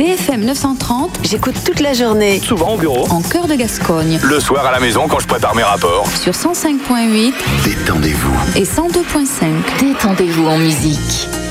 BFM 930, j'écoute toute la journée. Souvent au bureau. En cœur de Gascogne. Le soir à la maison quand je prépare mes rapports. Sur 105.8. Détendez-vous. Et 102.5. Détendez-vous en musique.